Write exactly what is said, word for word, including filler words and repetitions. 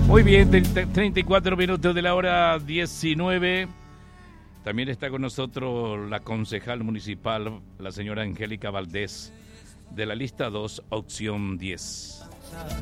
Muy bien, treinta y cuatro minutos de la hora diecinueve. También está con nosotros la concejal municipal, la señora Angélica Valdés, de la lista dos, opción diez.